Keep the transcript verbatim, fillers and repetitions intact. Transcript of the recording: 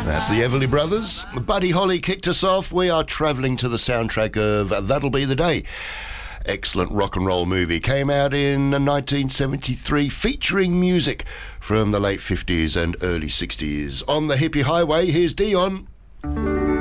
That's the Everly Brothers. Buddy Holly kicked us off. We are travelling to the soundtrack of That'll Be the Day. Excellent rock and roll movie. Came out in nineteen seventy-three, featuring music from the late fifties and early sixties. On the hippie highway, here's Dion.